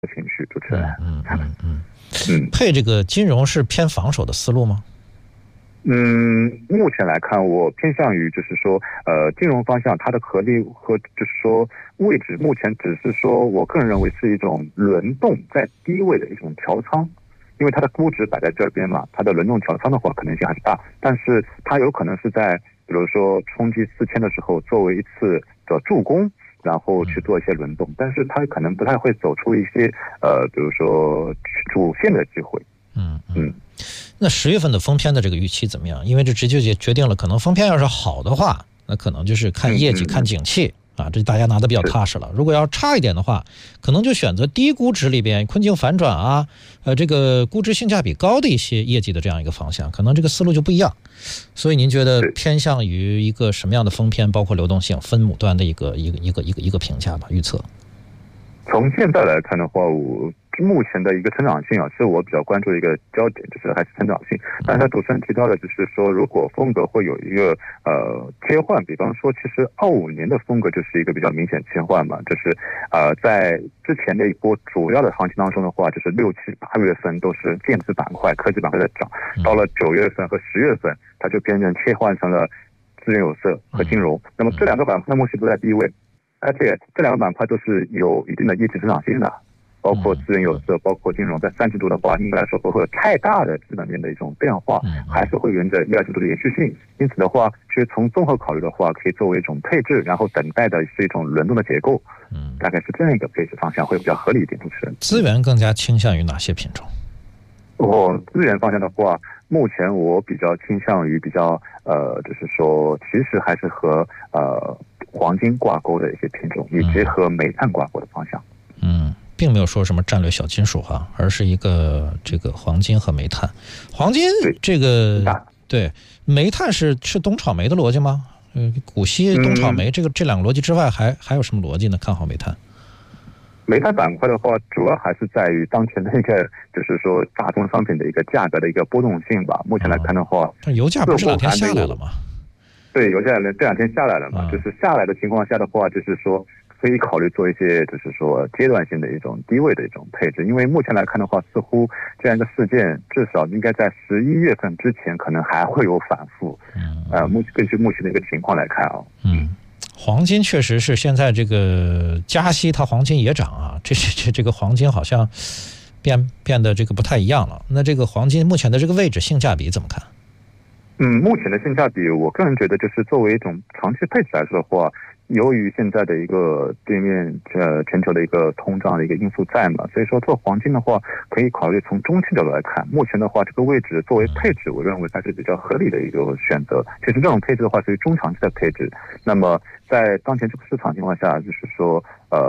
情绪。主持人， 配这个金融是偏防守的思路吗？ 目前来看，我偏向于就是说，金融方向它的合力和就是说位置，目前只是说我个人认为是一种轮动在低位的一种调仓，因为它的估值摆在这边嘛，它的轮动调仓的话可能性还是大，但是它有可能是在比如说冲击4000的时候作为一次的助攻，然后去做一些轮动，但是它可能不太会走出一些比如说主线的机会。 那10月份的封片的这个预期怎么样？因为这直接决定了，可能封片要是好的话，那可能就是看业绩、看景气啊，这大家拿得比较踏实了。如果要差一点的话，可能就选择低估值里边困境反转啊，这个估值性价比高的一些业绩的这样一个方向，可能这个思路就不一样。所以您觉得偏向于一个什么样的封片，包括流动性、分母端的一个评价吧？预测？ 从现在来看的话，我目前的一个成长性是我比较关注的一个焦点，就是还是成长性。但是主持人提到的就是说，如果风格会有一个切换，比方说其实25年的风格就是一个比较明显切换嘛，就是在之前的一波主要的行情当中的话，就是6、7、8月份都是电子板块、科技板块在涨，到了9月份和10月份，它就变成切换成了资源有色和金融。那么这两个板块目前都在低位，而且这两个板块都是有一定的业绩增长性的，包括资源有色，包括金融，在3季度的话，应该来说不会有太大的基本面的一种变化，还是会沿着1、2季度的延续性。因此的话，其实从综合考虑的话，可以作为一种配置，然后等待的是一种轮动的结构。大概是这样一个配置方向会比较合理一点。主持人， 资源更加倾向于哪些品种？ 资源方向的话，目前我比较倾向于比较就是说，其实还是和黄金挂钩的一些品种，以及和煤炭挂钩的方向。 并没有说什么战略小金属哈，而是一个这个黄金和煤炭。黄金这个对，煤炭是冬炒煤的逻辑吗？股息冬炒煤这两个逻辑之外，还有什么逻辑呢？看好煤炭。 煤炭板块的话，主要还是在于当前的一个，就是说大宗商品的一个价格的一个波动性吧。目前来看的话， 但油价不是这2天下来了吗？ 对，油价这2天下来了嘛，就是下来的情况下的话，就是说可以考虑做一些，就是说阶段性的一种低位的一种配置。因为目前来看的话，似乎这样一个事件至少应该在11月份之前，可能还会有反复。根据目前的一个情况来看黄金确实是现在这个加息，它黄金也涨啊，这个黄金好像变得这个不太一样了。那这个黄金目前的这个位置性价比怎么看？ 目前的性价比，我个人觉得就是作为一种长期配置来说的话，由于现在的一个对面全球的一个通胀的一个因素在嘛，所以说做黄金的话，可以考虑从中期角度来看。目前的话，这个位置作为配置，我认为还是比较合理的一个选择。其实这种配置的话，属于中长期的配置。那么在当前这个市场情况下，就是说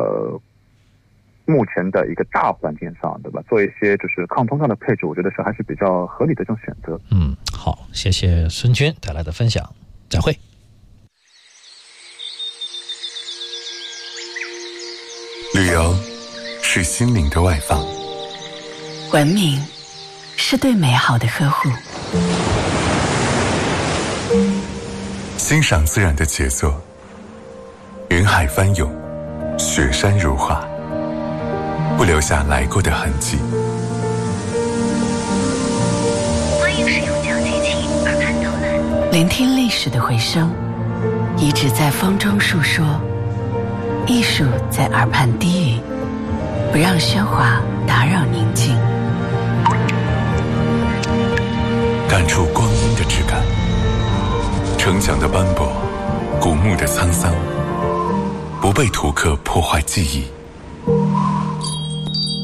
目前的一个大环境上，对吧？做一些就是抗通胀的配置，我觉得是还是比较合理的一种选择。 好，谢谢孙军带来的分享，再会。 旅游是心灵的外放， 文明是对美好的呵护， 欣赏自然的杰作，云海翻涌，雪山如画，不留下来过的痕迹。 欢迎使用讲机器耳畔导览，聆听历史的回声，遗址在风中述说，艺术在耳畔低语，不让喧哗打扰宁静， 感触光阴的质感，城墙的斑驳，古墓的沧桑，不被图刻破坏记忆。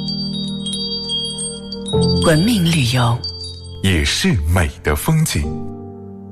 文明旅游也是美的风景。